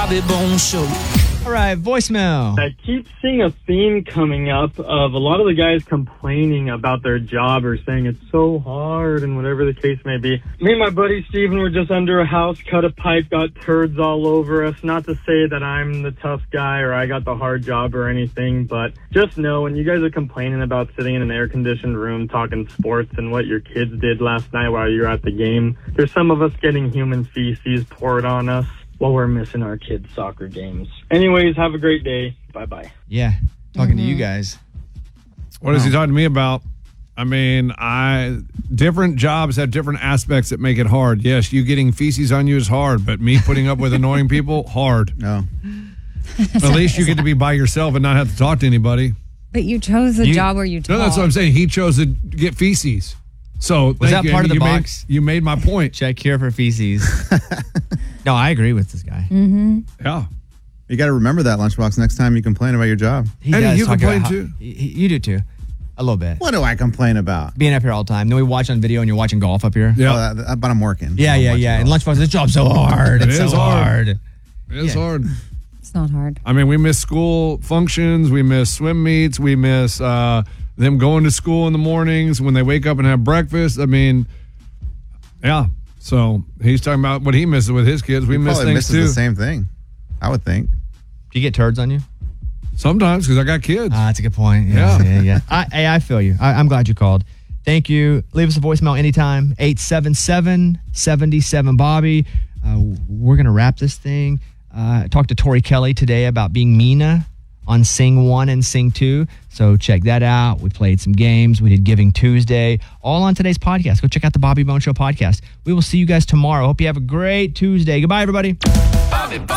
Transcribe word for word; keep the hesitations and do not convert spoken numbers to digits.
Bobby Bones Show. All right, voicemail. I keep seeing a theme coming up of a lot of the guys complaining about their job or saying it's so hard and whatever the case may be. Me and my buddy Steven were just under a house, cut a pipe, got turds all over us. Not to say that I'm the tough guy or I got the hard job or anything, but just know when you guys are complaining about sitting in an air-conditioned room talking sports and what your kids did last night while you were at the game, there's some of us getting human feces poured on us while we're missing our kids' soccer games. Anyways, have a great day. Bye-bye. Yeah, talking Mm-hmm. to you guys. What is he talking to me about? I mean, I different jobs have different aspects that make it hard. Yes, you getting feces on you is hard, but me putting up with annoying people, hard. No. At least you get to be by yourself and not have to talk to anybody. But you chose a You- job where you talk. No, that's what I'm saying. He chose to get feces. So Was thank that you. part of the you box? Made, you made my point. Check here for feces. No, I agree with this guy. Mm-hmm. Yeah. You got to remember that, Lunchbox, next time you complain about your job. He Eddie, does you talk about complain how- too? he- he- you do too. A little bit. What do I complain about? Being up here all the time. Then we watch on video and you're watching golf up here. Yeah. Oh, that, but I'm working. Yeah, I'm yeah, watching yeah. And golf. Lunchbox, this job's so hard. It It's is so hard. hard. It's Yeah. hard. It's not hard. I mean, we miss school functions. We miss swim meets. We miss uh, them going to school in the mornings when they wake up and have breakfast. I mean, yeah. So he's talking about what he misses with his kids. We He miss probably things misses too. the same thing, I would think. Do you get turds on you? Sometimes because I got kids. Ah, that's a good point. Yeah, Yeah. yeah, yeah. I, hey, I feel you. I, I'm glad you called. Thank you. Leave us a voicemail anytime. eight seven seven, seven seven, Bobby. Uh, we're going to wrap this thing. Uh, I talked to Tori Kelly today about being Mina on Sing one and Sing two. So check that out. We played some games. We did Giving Tuesday. All on today's podcast. Go check out the Bobby Bone Show podcast. We will see you guys tomorrow. Hope you have a great Tuesday. Goodbye, everybody. Bobby Bones.